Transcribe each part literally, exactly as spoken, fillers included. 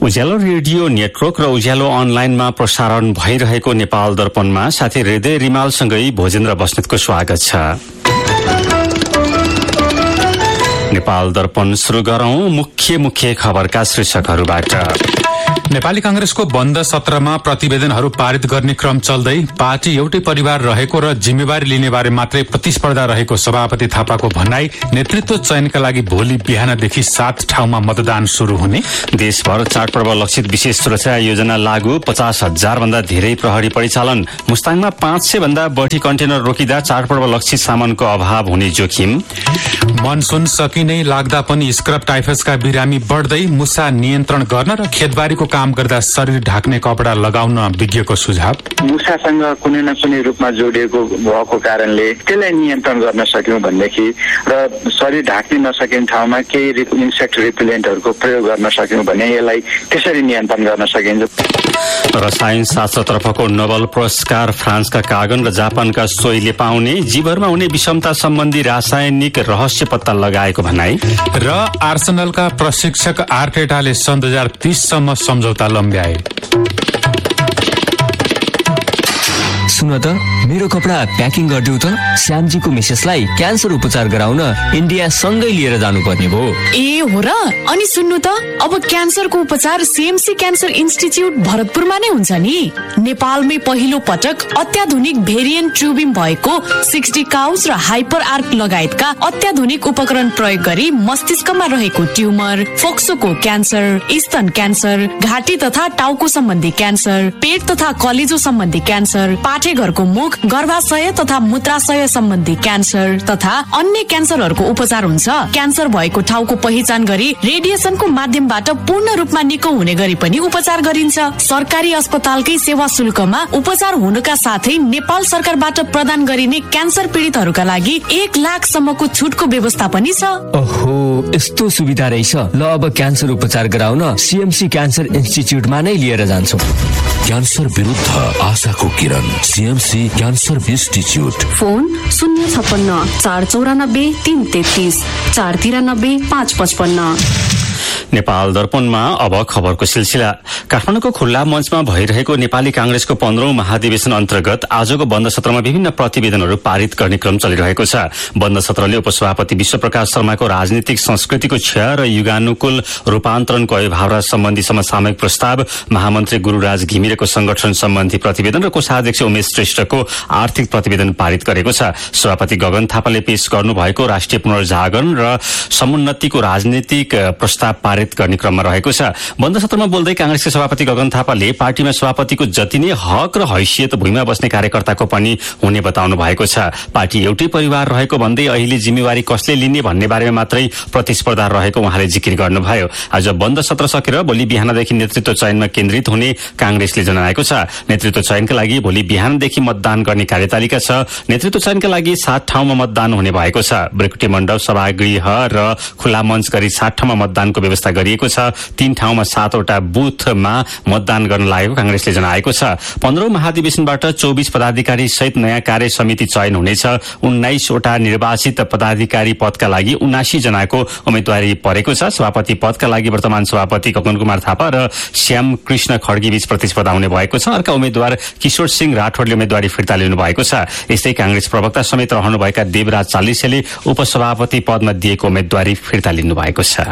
उज्यालो radio network र उज्यालो अनलाइनमा प्रसारण भइरहेको नेपाल दर्पणमा साथी हृदय रिमालसँगै भोजेन्द्र बस्नेतको स्वागत छ। नेपाल दर्पण सुरु गरौं मुख्य मुख्य खबरका शीर्षकहरूबाट। नेपाली कांग्रेसको बन्द सत्रमा प्रतिवेदनहरू पारित गर्ने क्रम चल्दै पार्टी एउटै परिवार रहेको र जिम्मेवारी लिने बारे मात्रै प्रतिस्पर्धा रहेको सभापति थापाको भनाई। नेतृत्व चयनका लागि भोलि बिहानदेखि सात ठाउँमा मतदान शुरू हुने। देशभर चाडपर्व लक्षित विशेष सुरक्षा योजना लागू, पचास हजार भन्दा धेरै प्रहरी परिचालन। मुस्ताङमा पाँच सय भन्दा बढ़ी कन्टेनर रोकिँदा चाडपर्व लक्षित सामानको अभाव हुने जोखिम। मनसुन सकिनै लाग्दा पनि स्क्रब टाइफसका बिरामी बढ्दै, मुसा नियन्त्रण गर्न र खेतबारीको काम गर्दा शरीर ढाक्ने कपडा लगाउन विज्ञको सुझाव। मुसासँग कुनै न कुनै रूपमा जोडिएको भएको कारणले त्यसलाई नियन्त्रण गर्न सक्यौं भनेदेखि र शरीर ढाक्नै नसकिने ठाउँमा केही इन्सेक्ट रिपेलेन्टहरूको प्रयोग गर्न सक्यौं भने यसलाई त्यसरी नियन्त्रण गर्न सकिन्छ। रसायन शास्त्रतर्फको नोबल पुरस्कार फ्रान्सका कागन र जापानका सोईले पाउने। जीवनमा हुने विषमता सम्बन्धी रासायनिक रहस्य पत्ता लगाएको भनाई। र आर्सेनलका प्रशिक्षक आर्टेटाले सन् दुई हजार तीस सम्म सम्झौता लम्ब्याए। सुन त, मेरो कपडा प्याकिङ गरिदेऊ त। श्यामजीको मिसेसलाई क्यान्सर उपचार गराउन इन्डिया सँगै लिएर जानुपर्ने भयो। ए हो र। अनि सुन्नु त, अब क्यान्सरको उपचार सीएमसी क्यान्सर इन्स्टिच्युट भरतपुरमा नै हुन्छ नि। नेपालमै पहिलो पटक अत्याधुनिक भेरिएन्ट ट्युबिङ भएको सिक्सटी काउस र हाइपर आर्क लगायतका अत्याधुनिक उपकरण प्रयोग गरी मस्तिष्कमा रहेको ट्युमर, फोक्सोको क्यान्सर, स्तन क्यान्सर, घाँटी तथा टाउको सम्बन्धी क्यान्सर, पेट तथा कलेजो सम्बन्धी क्यान्सर, पाठेघरको मुख, गर्भाशय तथा मूत्राशय सम्बन्धी क्यान्सर तथा अन्य क्यान्सरहरूको उपचार हुन्छ। क्यान्सर भएको ठाउँको पहिचान गरी रेडिएसनको माध्यमबाट पूर्ण रूपमा निको हुने गरी पनि उपचार गरिन्छ। सरकारी अस्पतालकै सेवा शुल्कमा उपचार हुनुका साथै नेपाल सरकारबाट प्रदान गरिने क्यान्सर पीडितहरूका लागि एक लाख सम्मको छुटको व्यवस्था पनि छ। ओहो, यस्तो सुविधा रहेछ। ल, अब क्यान्सर उपचार गराउन सीएमसी क्यान्सर इन्स्टिच्युटमा नै लिएर जान्छु। क्यान्सर विरुद्ध आशाको किरण, सीएमसी क्यान्सर इन्स्टिच्युट। फोन शून्य छप्पन्न चार चौरानब्बे तीन तेत्तीस चार तिरानब्बे पाँच पचपन्न। नेपाल दर्पणमा अब खबरको सिलसिला। काठमाडौँको खुल्ला मञ्चमा भइरहेको नेपाली कांग्रेसको पन्ध्रौं महाधिवेशन अन्तर्गत आजको बन्द सत्रमा विभिन्न प्रतिवेदनहरू पारित गर्ने क्रम चलिरहेको छ। बन्द सत्रले उपसभापति विश्वप्रकाश शर्माको राजनीतिक संस्कृतिको क्षय र युगानुकूल रूपान्तरणको अभिभावना सम्बन्धी समसामयिक प्रस्ताव, महामन्त्री गुरूराज घिमिरेको संगठन सम्बन्धी प्रतिवेदन र कोषाध्यक्ष उमेश श्रेष्ठको आर्थिक प्रतिवेदन पारित गरेको छ। सभापति गगन थापाले पेश गर्नुभएको राष्ट्रिय पुनर्जागरण र समुन्नतिको राजनीतिक प्रस्ताव पारित गर्ने क्रममा रहेको छ। बन्द सत्रमा बोल्दै कांग्रेसका सभापति गगन थापाले पार्टीमा सभापतिको जति नै हक र हैसियत भुइँमा बस्ने कार्यकर्ताको पनि हुने बताउनु भएको छ। पार्टी एउटै परिवार रहेको भन्दै अहिले जिम्मेवारी कसले लिने भन्ने बारेमा मात्रै प्रतिस्पर्धा रहेको उहाँले जिकिर गर्नुभयो। आज बन्द सत्र सकेर भोलि बिहानदेखि नेतृत्व चयनमा केन्द्रित हुने कांग्रेसले जनाएको छ। नेतृत्व चयनका लागि भोलि बिहानदेखि मतदान गर्ने कार्यतालिका छ। नेतृत्व चयनका लागि सात ठाउँमा मतदान हुने भएको छ। ब्रेकुटी मण्डप, सभागृह र खुल्ला मञ्च गरी सात ठाउँमा मतदानको व्यवस्था गरिएको छ। तीन ठाउँमा सातवटा बुथमा मतदान गर्न लागेको कांग्रेसले जनाएको छ। पन्ध्रौं महाधिवेशनबाट चौबिस पदाधिकारी सहित नयाँ कार्य समिति चयन हुनेछ। उन्नाइसवटा निर्वाचित पदाधिकारी पदका लागि उनासी जनाको उम्मेद्वारी परेको छ। सभापति पदका लागि वर्तमान सभापति गगन कुमार थापा र श्याम कृष्ण खड्गी बीच प्रतिस्पर्धा हुने भएको छ। अर्का उम्मेद्वार किशोर सिंह राठौड़ले उम्मेद्वारी फिर्ता लिनु भएको छ। यस्तै कांग्रेस प्रवक्ता समेत रहनुभएका देवराज चालिसेले उपसभापति पदमा दिएको उम्मेद्वारी फिर्ता लिनु भएको छ।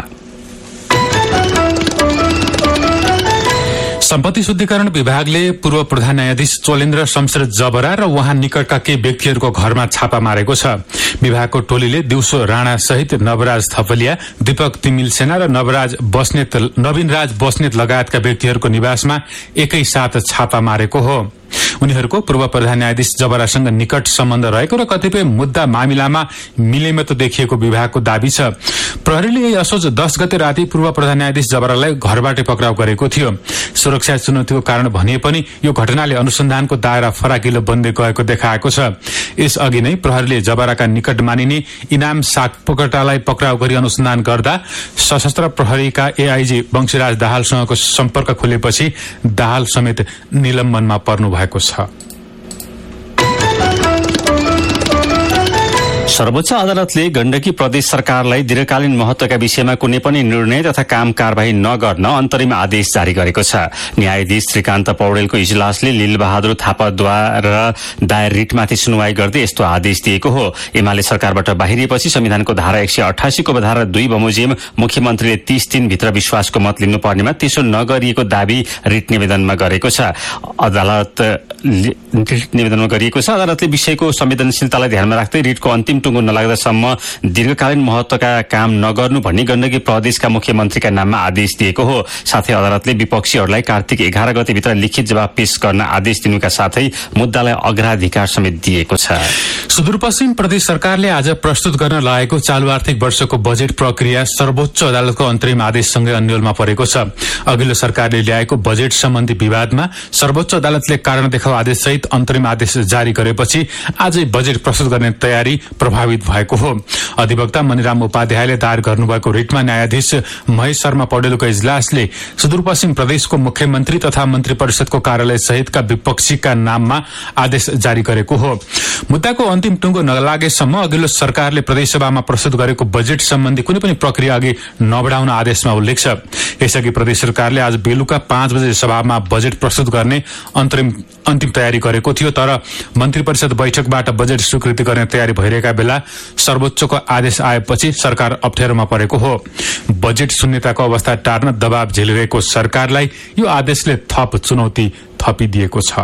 सम्पत्ति शुद्धिकरण विभागले पूर्व प्रधान न्यायाधीश चोलेन्द्र शमशेर जबरा र उहाँ निकटका केही व्यक्तिहरूको घरमा छापा मारेको छ। विभागको टोलीले दिउँसो राणा सहित नवराज थपलिया, दीपक तिमिल सेना र नवराज बस्नेत नवीनराज बस्नेत लगायतका व्यक्तिहरूको निवासमा एकैसाथ छापा मारेको हो। उनीहरूको पूर्व प्रधान न्यायाधीश जबरासँग निकट सम्बन्ध रहेको र कतिपय मुद्दा मामिलामा मिलेमतो देखिएको विभागको दावी छ। प्रहरीले यही असोज दस गते राति पूर्व प्रधान न्यायाधीश जबरालाई घरबाटै पक्राउ गरेको थियो। सुरक्षा चुनौतीको कारण भनिए पनि यो घटनाले अनुसन्धानको दायरा फराकिलो बन्दै गएको देखाएको छ। यसअघि नै प्रहरीले जबराका निकट मानिने इनाम सापकोटालाई पक्राउ गरी अनुसन्धान गर्दा सशस्त्र प्रहरीका एआईजी वंशीराज दाहालसँगको सम्पर्क खुलेपछि दाहाल समेत निलम्बनमा पर्नु भएको छ। सर्वोच्च अदालतले गण्डकी प्रदेश सरकारलाई दीर्घकालीन महत्वका विषयमा कुनै पनि निर्णय तथा काम कारबाही नगर्न अन्तरिम आदेश जारी गरेको छ। न्यायाधीश श्रीकान्त पौडेलको इजलासले लीलबहादुर थापाद्वारा दायर रिटमाथि सुनवाई गर्दै यस्तो आदेश दिएको हो। एमाले सरकारबाट बाहिरिएपछि संविधानको धारा एक सय अठासीको धारा दुई बमोजिम मुख्यमन्त्रीले तीस दिनभित्र विश्वासको मत लिनुपर्नेमा त्यसो नगरिएको दावी रिट निवेदनमा गरेको छ। अदालत निवेदनमा गरिएको छ। अदालतले विषयको संवेदनशीलतालाई ध्यानमा राख्दै रिटको अन्तिम टुङ्गो नलाग्दासम्म दीर्घकालीन महत्वका काम नगर्नु भनी गण्डकी प्रदेशका मुख्यमन्त्रीका नाममा आदेश दिएको हो। साथै अदालतले विपक्षीहरूलाई कार्तिक एघार गतेभित्र लिखित जवाब पेश गर्न आदेश दिनुका साथै मुद्दालाई अग्राधिकार समेत दिएको छ। सुदूरपश्चिम प्रदेश सरकारले आज प्रस्तुत गर्न लागेको चालू आर्थिक वर्षको बजेट प्रक्रिया सर्वोच्च अदालतको अन्तरिम आदेशसँगै अन्यलमा परेको छ। अघिल्लो सरकारले ल्याएको बजेट सम्बन्धी विवादमा सर्वोच्च अदालतले कारण देखाउ आदेशसहित अन्तरिम आदेश जारी गरेपछि आजै बजेट प्रस्तुत गर्ने तयारी प्रभावित भएको हो। अधिवक्ता मनिराम उपाध्यायले दायर गर्नुभएको रिटमा न्यायाधीश महेश शर्मा पौडेलको इजलासले सुदूरपश्चिम प्रदेशको मुख्यमन्त्री तथा मन्त्री परिषदको कार्यालय सहितका विपक्षीका नाममा आदेश जारी गरेको हो। मुद्दाको अन्तिम टुङ्गो नलागेसम्म अघिल्लो सरकारले प्रदेशसभामा प्रस्तुत गरेको बजेट सम्बन्धी कुनै पनि प्रक्रिया अघि नबढाउन आदेशमा उल्लेख छ। यसअघि प्रदेश सरकारले आज बेलुका पाँच बजे सभामा बजेट प्रस्तुत गर्ने अन्तरिम अन्तिम तयारी गरेको थियो, तर मन्त्री परिषद बैठकबाट बजेट स्वीकृति गर्ने तयारी भइरहेका बेला सर्वोच्चको आदेश आएपछि सरकार अप्ठ्यारोमा परेको हो। बजेट शून्यताको अवस्था टार्न दबाव झेलिरहेको सरकारलाई यो आदेशले थप चुनौती थपिदिएको छ।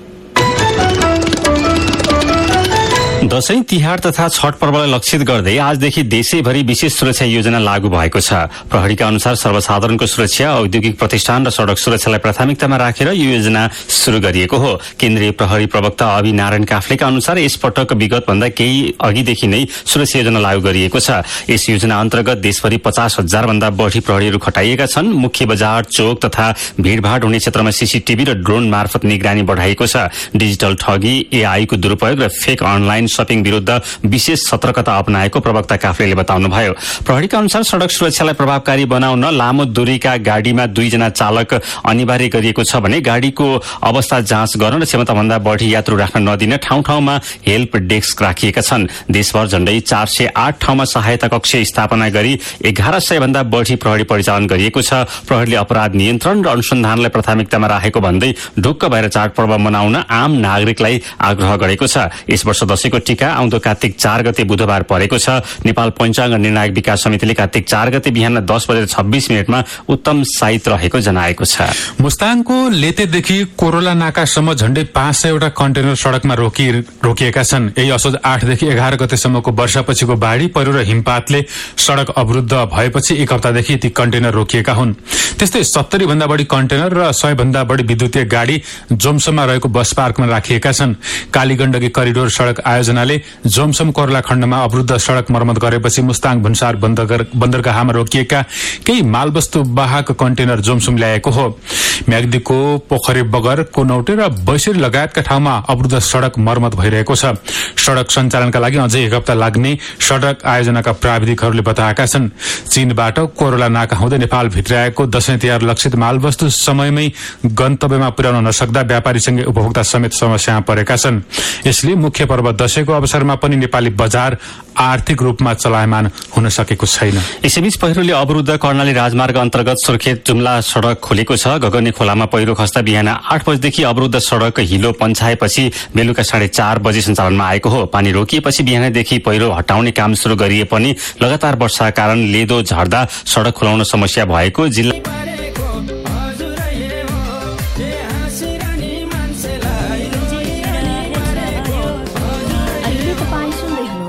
दशैं तिहार तथा छठ पर्वलाई लक्षित गर्दै आजदेखि देशैभरि विशेष सुरक्षा योजना लागू भएको छ। प्रहरीका अनुसार सर्वसाधारणको सुरक्षा, औद्योगिक प्रतिष्ठान र सड़क सुरक्षालाई प्राथमिकतामा राखेर यो योजना शुरू गरिएको हो। केन्द्रीय प्रहरी प्रवक्ता अभि नारायण काफ्लेका अनुसार यसपटक विगत भन्दा केही अघिदेखि नै सुरक्षा योजना लागू गरिएको छ। यस योजना अन्तर्गत देशभरि पचास हजार भन्दा बढ़ी प्रहरीहरू खटाइएका छन्। मुख्य बजार, चोक तथा भीड़भाड़ हुने क्षेत्रमा सीसीटीभी र ड्रोन मार्फत निगरानी बढ़ाइएको छ। डिजिटल ठगी, एआई को दुरूपयोग र फेक अनलाइन शपिङ विरूद्ध विशेष सतर्कता अपनाएको प्रवक्ता काफ्लेले बताउनुभयो। प्रहरीका अनुसार सड़क सुरक्षालाई प्रभावकारी बनाउन लामो दूरीका गाड़ीमा दुईजना चालक अनिवार्य गरिएको छ भने गाड़ीको अवस्था जाँच गर्न र क्षमताभन्दा बढ़ी यात्रु राख्न नदिन ठाउँ ठाउँमा हेल्प डेस्क राखिएका छन्। देशभर झण्डै चार सय आठ ठाउँमा सहायता कक्ष स्थापना गरी एघार सय भन्दा बढ़ी प्रहरी परिचालन गरिएको छ। प्रहरीले अपराध नियन्त्रण र अनुसन्धानलाई प्राथमिकतामा राखेको भन्दै ढुक्क भएर चाडपर्व मनाउन आम नागरिकलाई आग्रह गरेको छ। यस वर्ष दशैंको टीका आउँदो कार्तिक चार गते बुधबार परेको छ। नेपाल पञ्चाङ्ग निर्णायक विकास समितिले कार्तिक चार गते बिहान दस बजेर छब्बीस मिनटमा उत्तम साइत रहेको जनाएको छ। मुस्ताङको लेतेदेखि कोरोला नाकासम्म झण्डै पाँच सयवटा कन्टेनर सड़कमा रोकि रोकिएका छन्। यही असोज आठदेखि एघार गतेसम्मको वर्षापछिको बाढ़ी पहिरो र हिमपातले सड़क अवरुद्ध भएपछि एक हप्तादेखि ती कन्टेनर रोकिएका हुन्। त्यस्तै सत्तरी भन्दा बढ़ी कन्टेनर र सय भन्दा बढ़ी विद्युतीय गाड़ी जोमसममा रहेको बस पार्कमा राखिएका छन्। कालीगण्डकी करिडोर सड़क आयोजनाले जोमसम कोरला खण्डमा अवरुद्ध सड़क मर्मत गरेपछि मुस्ताङ भन्सार बन्दरगाहमा रोकिएका केही मालवस्तु वाहक कन्टेनर जोमसम ल्याएको हो। म्याग्दीको पोखरी बगर, कोनौटे र बैसरी लगायतका ठाउँमा अवरुद्ध सड़क मर्मत भइरहेको छ। सड़क सञ्चालनका लागि अझै एक हप्ता लाग्ने सड़क आयोजनाका प्राविधिकहरूले बताएका छन्। चीनबाट कोरोला नाका हुँदै नेपाल भित्राएको दशैं तिहार लक्षित मालवस्तु समयमै गन्तव्यमा पुर्याउन नसक्दा व्यापारीसँगै उपभोक्ता समेत समस्यामा परेका छन्। यसले मुख्य पर्व दशैंको अवसरमा पनि नेपाली बजार आर्थिक रूपमा चलायमान हुन सकेको छैन। यसैबीच पहिरोले अवरुद्ध कर्णाली राजमार्ग अन्तर्गत सुर्खेत जुम्ला सड़क खोलेको छ। गगने खोलामा पहिरो खस्दा बिहान आठ बजेदेखि अवरुद्ध सड़क हिलो पन्छाएपछि बेलुका साढे चार बजे सञ्चालनमा आएको हो। पानी रोकिएपछि बिहानैदेखि पहिरो हटाउने काम शुरू गरिए पनि लगातार वर्षाका कारण लेदो झर्दा सड़क खोलाउन समस्या भएको जिल्ला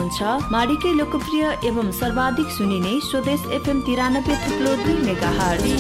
माडीकै लोकप्रिय एवं सर्वाधिक सुनिने स्वदेश एफएम तिरानब्बे थुप्लो दुई मेगाहर्ज।